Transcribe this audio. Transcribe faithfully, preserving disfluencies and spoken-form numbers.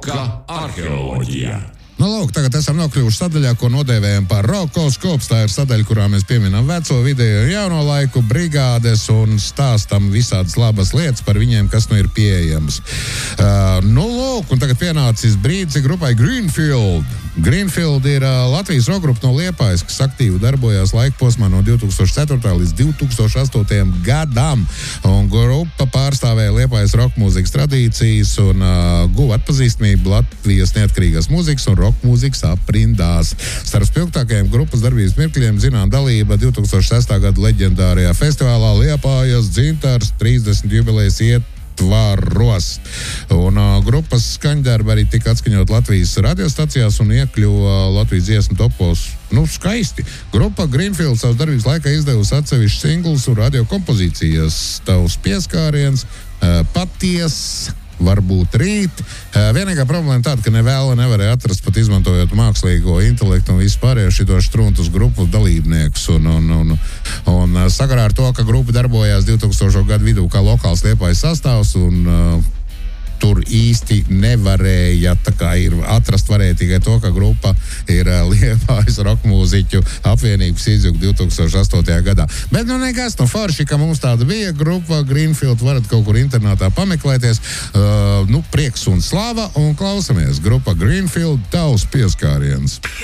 Roka arheoloģija. Nu, lūk, tagad esam nokļuvuši sadaļā, ko nodēvējam par rokoskops. Tā ir sadaļa, kurā mēs pieminam veco, vidējo un jauno laiku brigādes un stāstam visādas labas lietas par viņiem, kas nu ir pieejams. Uh, nu, lūk, un tagad pienācis brīdis grupai Greenfield. Greenfield ir uh, Latvijas rokgrupa no Liepājas, kas aktīvi darbojās laika posmā no divi tūkstoši ceturtā līdz divi tūkstoši astotajam gadam. Un grupa pārstāvēja Liepājas rokmūzikas tradīcijas un uh, guva atpazīstamību Latvijas neatkarīgās mūzikas un rokmūzikas aprindās. Starp spilgtākajiem grupas darbības mirkļiem zinām dalība divi tūkstoši sestā gada leģendārajā festivālā Liepājas dzintars trīsdesmit jubilejas iet Varos. Un uh, grupas skaņdarbi arī tika atskaņot Latvijas radiostacijās un iekļuva Latvijas dziesmu topos. Nu, skaisti. Grupa Greenfield savas darbības laikā izdevusi atsevišķus singlus un radio kompozīcijas. Tavs pieskāriens, uh, paties, varbūt rīt. Uh, vienīgā problēma tāda, ka nevēla nevarēja atrast pat izmantojot mākslīgo intelektu un vispārējo šitos struntus grupu dalībniekus. Un, un, un, un uh, sakarā ar to, ka grupa darbojās divtūkstošo gadu vidū kā lokāls Liepājas sastāvs un uh, tur īsti nevarēja, tā kā ir atrast varēja tikai to, ka grupa ir uh, Liepājas rokmūziķu apvienības izjūga divi tūkstoši astotajā gadā. Bet nu nekas, no forši, ka mums tāda bija grupa Greenfield, varat kaut kur internetā pameklēties. Uh, nu, prieks un slava un klausamies. Grupa Greenfield, tavs pieskāriens.